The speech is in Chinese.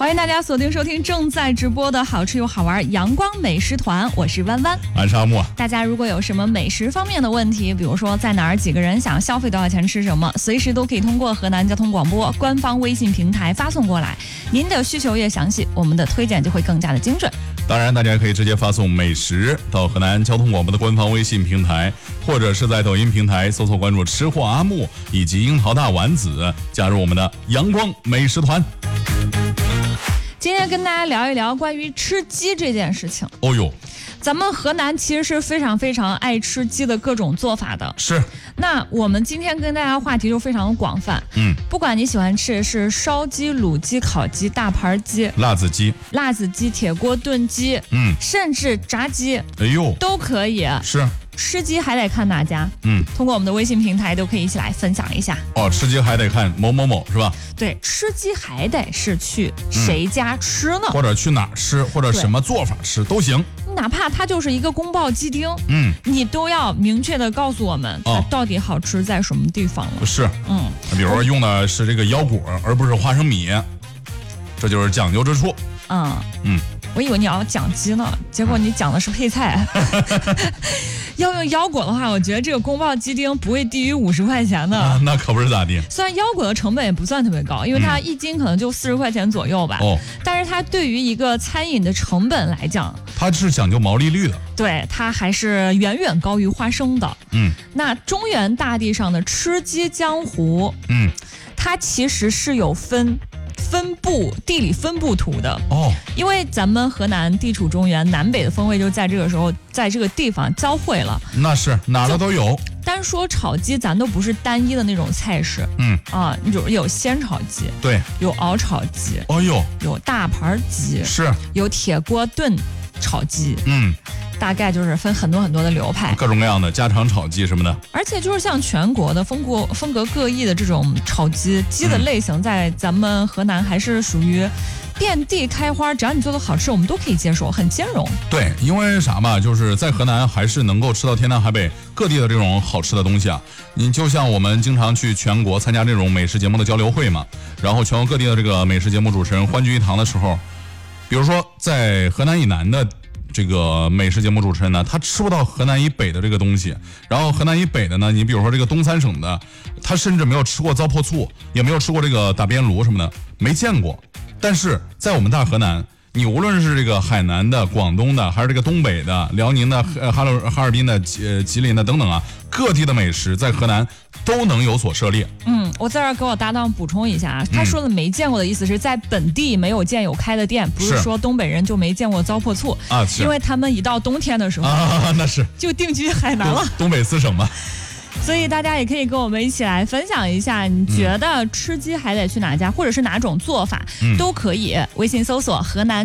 欢迎大家锁定收听正在直播的好吃又好玩阳光美食团，我是弯弯， 俺是阿木。 大家如果有什么美食方面的问题，比如说在哪儿几个人想消费多少钱吃什么，随时都可以通过河南交通广播官方微信平台发送过来。您的需求越详细，我们的推荐就会更加的精准。 当然，大家可以直接发送美食到河南交通广播的官方微信平台，或者是在抖音平台搜索关注吃货阿木以及樱桃大丸子，加入我们的阳光美食团。 今天跟大家聊一聊关于吃鸡这件事情。 哦呦， 咱们河南其实是非常非常爱吃鸡的各种做法的。 是。 那我们今天跟大家话题就非常的广泛。不管你喜欢吃的是烧鸡、卤鸡、烤鸡、大盘鸡、 辣子鸡、 铁锅炖鸡，甚至炸鸡， 哎呦， 都可以。 是。 吃鸡还得看哪家？通过我们的微信平台都可以一起来分享一下。 哦，吃鸡还得看某某某是吧？ 对，吃鸡还得是去谁家吃呢？ 或者去哪儿吃，或者什么做法吃都行。 哪怕它就是一个宫爆鸡丁，你都要明确的告诉我们它到底好吃在什么地方了。 是，比如说用的是这个腰果，而不是花生米，这就是讲究之处。我以为你要讲鸡呢，结果你讲的是配菜。要用腰果的话，我觉得这个宫爆鸡丁不会低于50块钱的。 那可不是咋地。 虽然腰果的成本也不算特别高，因为它一斤可能就40块钱左右吧。但是它对于一个餐饮的成本来讲， 它是讲究毛利率的。对， 它还是远远高于花生的。那中原大地上的吃鸡江湖，它其实是有地理分布图的。因为咱们河南地处中原，南北的风味就在这个时候在这个地方交汇了。 那是哪儿都有。 单说炒鸡，咱都不是单一的那种菜式。有鲜炒鸡， 对， 有熬炒鸡，有大盘鸡， 是， 有铁锅炖炒鸡，大概就是分很多很多的流派， 各种各样的家常炒鸡什么的。 而且就是像全国的风格各异的这种炒鸡的类型，在咱们河南还是属于遍地开花，只要你做的好吃，我们都可以接受，很兼容。 对，因为啥嘛，就是在河南还是能够吃到天南海北各地的这种好吃的东西啊。你就像我们经常去全国参加这种美食节目的交流会嘛，然后全国各地的这个美食节目主持人欢聚一堂的时候，比如说在河南以南的这个美食节目主持人呢，他吃不到河南以北的这个东西，然后河南以北的呢，你比如说这个东三省的，他甚至没有吃过糟粕醋，也没有吃过这个打边炉什么的，没见过。但是在我们大河南，你无论是这个海南的、广东的，还是这个东北的、辽宁的、哈尔滨的、吉林的等等啊，各地的美食在河南都能有所涉猎。 我在这儿给我搭档补充一下啊，他说的没见过的意思是在本地没有见有开的店，不是说东北人就没见过糟粕醋啊，因为他们一到冬天的时候那是就定居海南了， 东北四省嘛。 所以大家也可以跟我们一起来分享一下，你觉得吃鸡还得去哪家，或者是哪种做法，都可以微信搜索河南